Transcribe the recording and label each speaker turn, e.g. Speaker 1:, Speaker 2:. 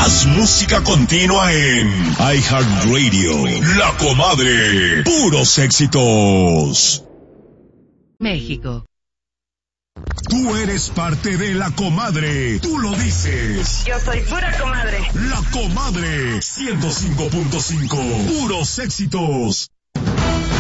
Speaker 1: Más música continua en iHeartRadio. La Comadre. Puros éxitos.
Speaker 2: México.
Speaker 1: Tú eres parte de La Comadre. Tú lo dices.
Speaker 3: Yo soy pura comadre.
Speaker 1: La Comadre. 105.5. Puros éxitos.